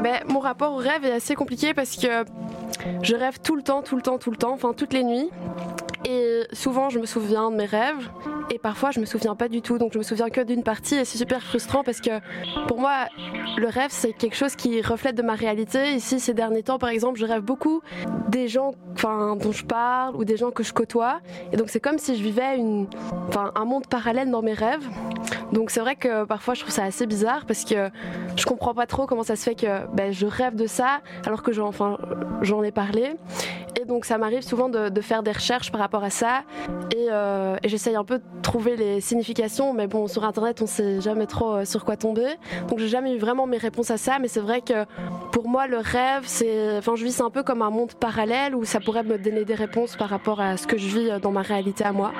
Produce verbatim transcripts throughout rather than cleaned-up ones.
Mais mon rapport au rêve est assez compliqué parce que je rêve tout le temps, tout le temps, tout le temps, enfin toutes les nuits. Et souvent je me souviens de mes rêves et parfois je me souviens pas du tout, donc je me souviens que d'une partie et c'est super frustrant parce que pour moi le rêve c'est quelque chose qui reflète de ma réalité. Ici ces derniers temps par exemple je rêve beaucoup des gens enfin, dont je parle ou des gens que je côtoie et donc c'est comme si je vivais une, enfin, un monde parallèle dans mes rêves. Donc c'est vrai que parfois je trouve ça assez bizarre parce que je comprends pas trop comment ça se fait que ben, je rêve de ça alors que j'en, enfin, j'en ai parlé. Et donc ça m'arrive souvent de, de faire des recherches par rapport à ça et, euh, et j'essaye un peu de trouver les significations, mais bon sur internet on sait jamais trop euh, sur quoi tomber, donc j'ai jamais eu vraiment mes réponses à ça. Mais c'est vrai que pour moi le rêve c'est, enfin je vis c'est un peu comme un monde parallèle où ça pourrait me donner des réponses par rapport à ce que je vis dans ma réalité à moi.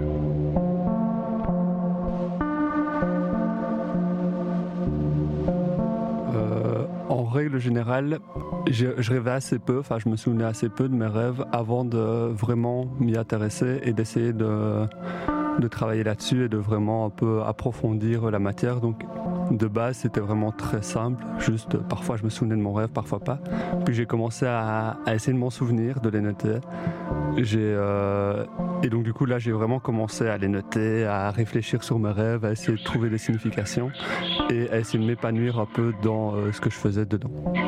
En règle générale, je, je rêvais assez peu, enfin je me souvenais assez peu de mes rêves avant de vraiment m'y intéresser et d'essayer de, de travailler là-dessus et de vraiment un peu approfondir la matière. Donc de base c'était vraiment très simple, juste parfois je me souvenais de mon rêve, parfois pas. Puis j'ai commencé à, à essayer de m'en souvenir, de les noter. J'ai, euh, et donc du coup là j'ai vraiment commencé à les noter, à réfléchir sur mes rêves, à essayer de trouver des significations et à essayer de m'épanouir un peu dans euh, ce que je faisais dedans.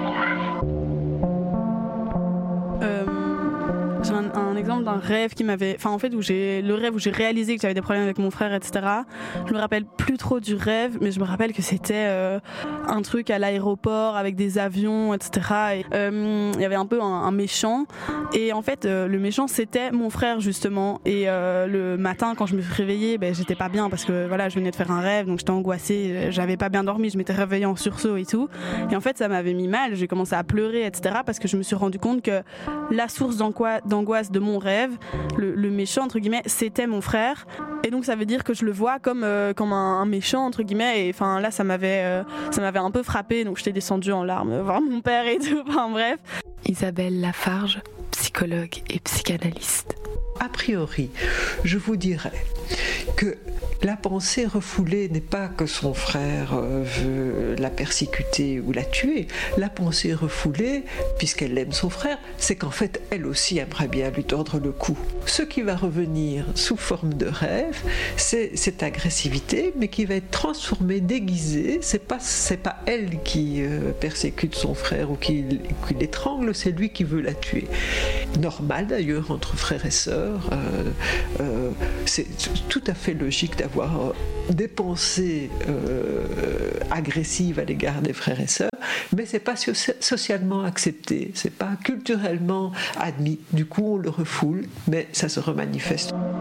J'ai un, un exemple d'un rêve qui m'avait, enfin en fait où j'ai le rêve où j'ai réalisé que j'avais des problèmes avec mon frère, et cetera. Je me rappelle plus trop du rêve, mais je me rappelle que c'était euh, un truc à l'aéroport avec des avions, et cetera. Et, euh, il y avait un peu un, un méchant, et en fait euh, le méchant c'était mon frère justement. Et euh, le matin quand je me suis réveillée, ben j'étais pas bien parce que voilà je venais de faire un rêve, donc j'étais angoissée, j'avais pas bien dormi, je m'étais réveillée en sursaut et tout. Et en fait ça m'avait mis mal, j'ai commencé à pleurer, et cetera. Parce que je me suis rendu compte que la source d'angoisse d'angoisse de mon rêve, le, le méchant entre guillemets, c'était mon frère, et donc ça veut dire que je le vois comme euh, comme un, un méchant entre guillemets. Et enfin là ça m'avait euh, ça m'avait un peu frappé, donc j'étais descendue en larmes voir mon père et tout. Enfin bref. Isabelle Lafarge, psychologue et psychanalyste. A priori, je vous dirais que la pensée refoulée n'est pas que son frère veut la persécuter ou la tuer. La pensée refoulée, puisqu'elle aime son frère, c'est qu'en fait, elle aussi aimerait bien lui tordre le cou. Ce qui va revenir sous forme de rêve, c'est cette agressivité, mais qui va être transformée, déguisée. C'est pas, c'est pas elle qui euh, persécute son frère ou qui, qui l'étrangle, c'est lui qui veut la tuer. Normal d'ailleurs entre frères et sœurs. Euh, euh, c'est tout à fait logique d'avoir des pensées euh, agressives à l'égard des frères et sœurs, mais c'est pas socialement accepté, c'est pas culturellement admis. Du coup, on le refoule, mais ça se remanifeste.